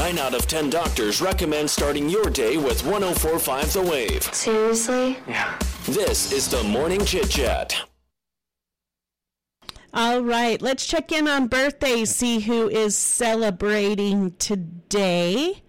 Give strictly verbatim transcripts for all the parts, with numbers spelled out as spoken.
Nine out of ten doctors recommend starting your day with one oh four point five The Wave. Seriously? Yeah. This is the Morning Chit Chat. All right, let's check in on birthdays, see who is celebrating today.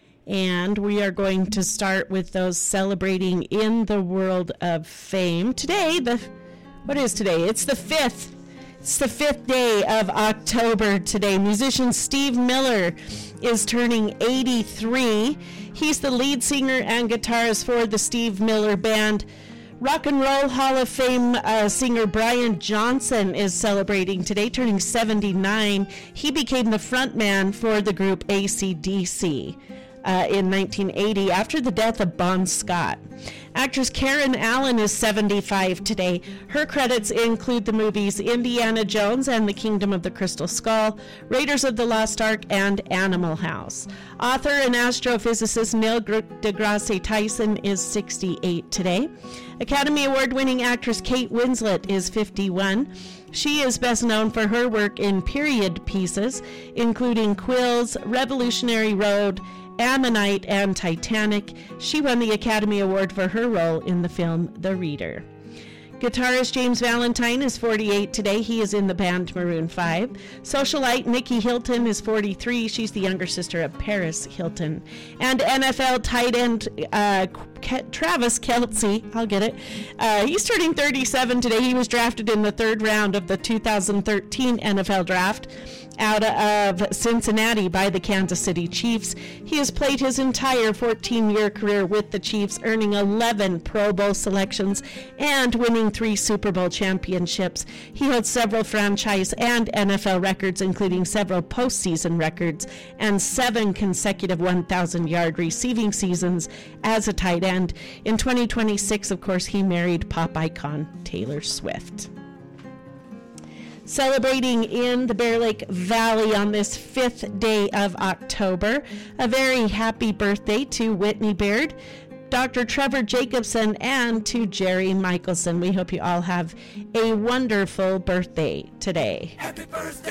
And we are going to start with those celebrating in the world of fame. Today, the what is today? It's the fifth. It's the fifth day of October today. Musician Steve Miller is turning eighty-three. He's the lead singer and guitarist for the Steve Miller Band. Rock and Roll Hall of Fame uh, singer Brian Johnson is celebrating today, turning seventy-nine. He became the frontman for the group A C D C uh, in nineteen eighty after the death of Bon Scott. Actress Karen Allen is seventy-five today. Her credits include the movies Indiana Jones and the Kingdom of the Crystal Skull, Raiders of the Lost Ark, and Animal House. Author and astrophysicist Neil deGrasse Tyson is sixty-eight today. Academy Award-winning actress Kate Winslet is fifty-one. She is best known for her work in period pieces, including Quills, Revolutionary Road, Ammonite, and Titanic. She won the Academy Award for her role in the film The Reader. Guitarist James Valentine is forty-eight today. He is in the band Maroon five. Socialite Nikki Hilton is forty-three. She's the younger sister of Paris Hilton. And N F L tight end uh, Travis Kelce, I'll get it. Uh, he's turning thirty-seven today. He was drafted in the third round of the two thousand thirteen N F L draft out of Cincinnati by the Kansas City Chiefs. He has played his entire fourteen-year career with the Chiefs, earning eleven Pro Bowl selections and winning three Super Bowl championships. He holds several franchise and N F L records, including several postseason records and seven consecutive one thousand yard receiving seasons as a tight end. In twenty twenty-six, of course, he married pop icon Taylor Swift. Celebrating in the Bear Lake Valley on this fifth day of October, a very happy birthday to Whitney Baird, Doctor Trevor Jacobson, and to Jerry Michelson. We hope you all have a wonderful birthday today. Happy birthday